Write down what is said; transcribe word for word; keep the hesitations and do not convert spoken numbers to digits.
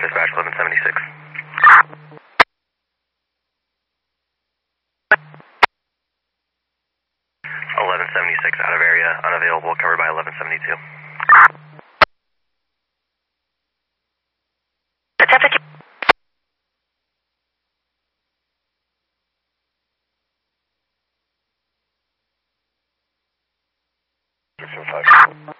dispatch eleven seventy-six. eleven seventy-six out of area, unavailable, covered by eleven seventy-two. six oh five.